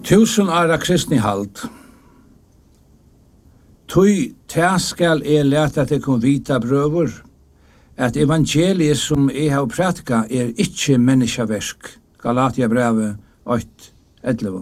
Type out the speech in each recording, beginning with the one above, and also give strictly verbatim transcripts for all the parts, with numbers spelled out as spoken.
Tusen ara kristni halt. Tui ta skal er leta til kun vita brøver, at evangeliet som jeg har pratika er ikkje menneskeversk. Galatia brevet åtte elleve.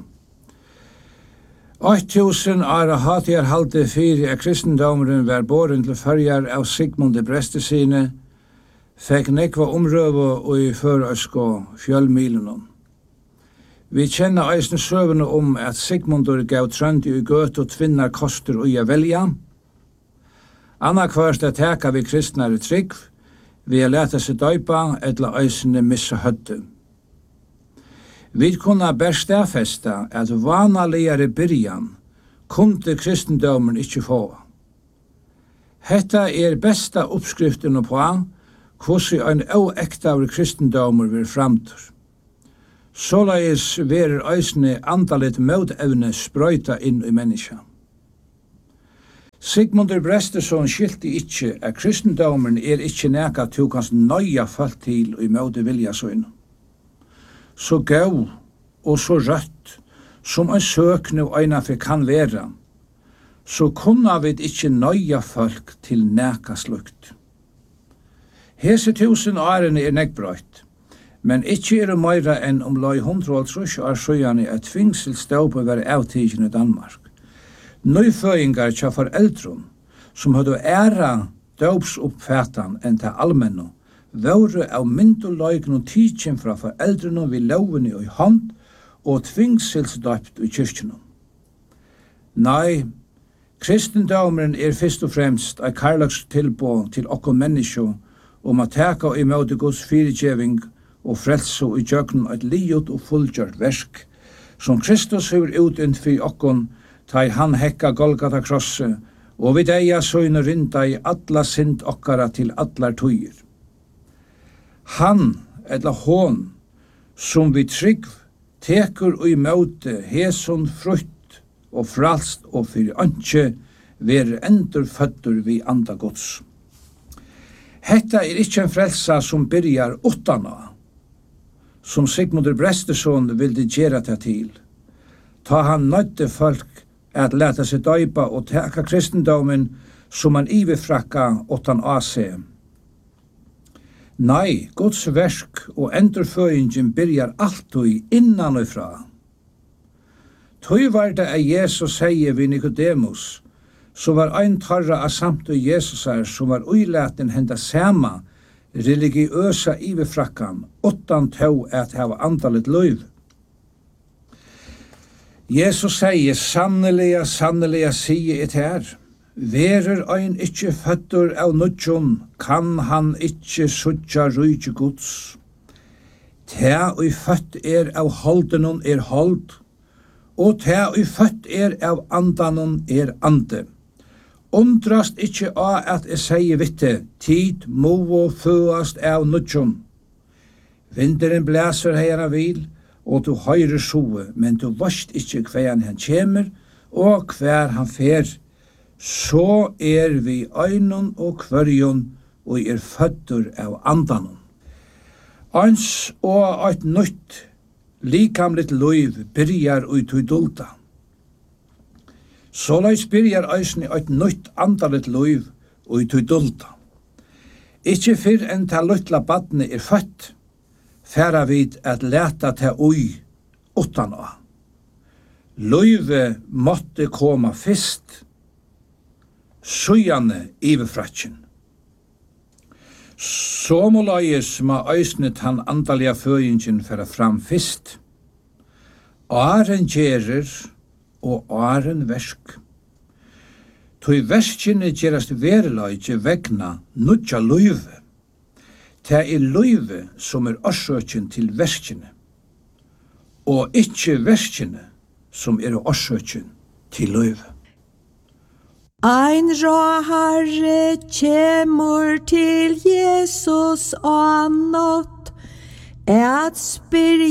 åtte tusen ara hatt jeg halte fyrir av kristendomeren var båren til førjar av Sigmund Breste sine, fikk nekva omrøve og i førøysko fjølmilen. Vi kjenner eisne søvende om at Sigmundur gav trøndi i gøt og tvinnar koster og i velja. Anna kvørst at teka vi kristnare trygg, vi er leta seg døypa, etla eisne missa høtte. Vi kunne best stafesta at vanaligare byrjan kunde kristendomen ikkje få. Hetta er besta oppskriften på hvordan ein oektaver kristendomer vil framtur. Såleis verer eisne andalit møtevne sprøyta inn i menneska. Sigmundur Bresteson skilti ikkje at kristendomeren er ikkje neka tu kanst nøya folk til i møte vilja søgn. Så gau og så rødt som en søkne og einafor kan vera, så kunna vi ikkje nøya folk til neka slukt. Hese tusen årene er nekbrøyt, men ikkje er det meira enn om lai hundre og trus år søgjane at tvingselsdåpe var avtidgen i Danmark. Nøyføyngar tja foreldron, som hadde æra dåpsoppfætan enn til allmenno, våre av myndoløyken og tidkjen fra foreldrene vi lovene i hånd og tvingselsdåpt i kyrkjene. Nei, kristendomeren er først og fremst ei karlags tilbå til okko menneskjo om at teka i møte Guds fyrirgjeving og frelse i djøkken et liot og fullgjørt versk, som Kristus hever utint for okkon, ta i han hekka Golgata krosse, og vid eia søyne rinda i alla synd okkara til allar tøyer. Han, eller hon, som vi trygg, tekur og i møte heson frutt og fralst og fyrir ønske, ver endur føddur vi anda Guds. Hetta er ikkje en frelsa som byrjar utana, som Sigmundur Bresteson vildi gjera det til. Ta han nødde folk at leta seg døypa og teka kristendomen som han ivefrakka utan ase. Nei, Guds verk og endurføyingen byrjar alltid innan og fra. Tøy var det at Jesus sier vi Nikodemus, så var ein tarra av samt og Jesusar som var uilaten henda sama religiøsa ivefrakkan utan tå at hava andalit løyv. Jesus sier, sanneliga, sanneliga, sier et her, verer ein ikkje føddur av nudjon, kan han ikkje sutja rujtje Guds. Ta og født er av holdenon er hold, og ta og født er av andanon er ande. Undrast ikkje av at jeg sier vitte, tid må og føast av nudjon. Vinderen blæser heira vil, og du høyre soe, men du varst ikkje hver han kjemer, og hver han fer. Så er vi øynon og kvørjon, og er føddur av andanon. Ans og eit nytt, likamligt løyv, byrjar ut i dulta. Såleis byrjar eisne eit nytt andalit løyv ut i dulta. Ikkje fyrr enn ta luttla badne er født, færa vid at leta ta ui utan å. Løyve måtte koma fyrst, sujane ivefratjen. Så må løyes ma øysnet han andalige føyingen færa fram fyrst. Åren gjerer og åren versk. Tøy verskjene gjerast vereløyge vegna nudja løyve. Det er løyve som er årsøkjen til verskjene, og ikkje verskjene som er årsøkjen til løyve. Ein rå Herre kjemur til Jesus og nått, et spyr